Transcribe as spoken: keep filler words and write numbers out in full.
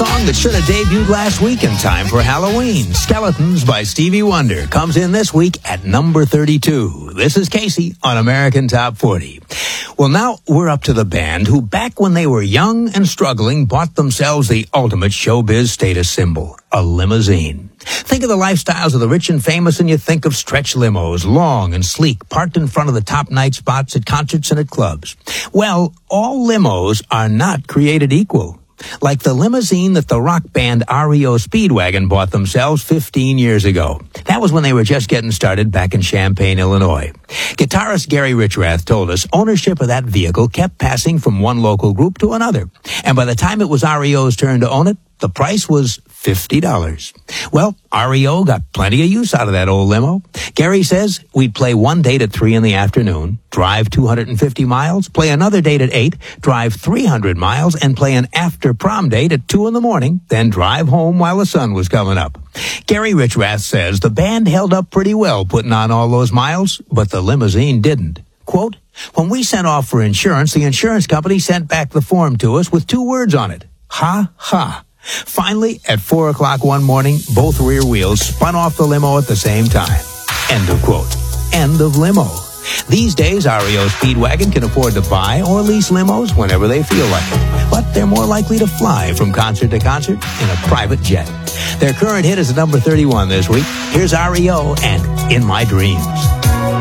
song that should have debuted last week in time for Halloween. Skeletons by Stevie Wonder comes in this week at number thirty-two. This is Casey on American Top forty. Well, now we're up to the band who, back when they were young and struggling, bought themselves the ultimate showbiz status symbol, a limousine. Think of the lifestyles of the rich and famous and you think of stretch limos, long and sleek, parked in front of the top night spots at concerts and at clubs. Well, all limos are not created equal. Like the limousine that the rock band R E O Speedwagon bought themselves fifteen years ago. That was when they were just getting started back in Champaign, Illinois. Guitarist Gary Richrath told us ownership of that vehicle kept passing from one local group to another. And by the time it was R E O's turn to own it, the price was fifty dollars. Well, R E O got plenty of use out of that old limo. Gary says we'd play one date at three in the afternoon, drive two hundred fifty miles, play another date at eight, drive three hundred miles, and play an after-prom date at two in the morning, then drive home while the sun was coming up. Gary Richrath says the band held up pretty well putting on all those miles, but the limousine didn't. Quote, when we sent off for insurance, the insurance company sent back the form to us with two words on it. Ha, ha. Finally, at four o'clock one morning, both rear wheels spun off the limo at the same time. End of quote. End of limo. These days, R E O Speedwagon can afford to buy or lease limos whenever they feel like it. But they're more likely to fly from concert to concert in a private jet. Their current hit is at number thirty-one this week. Here's R E O and In My Dreams.